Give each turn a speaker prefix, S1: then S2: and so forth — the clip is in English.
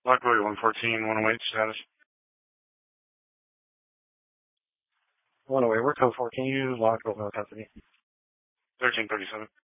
S1: Lockwood 114, 108 status.
S2: 108, we're code 4. Can you use Lockwood no company?
S1: 1337.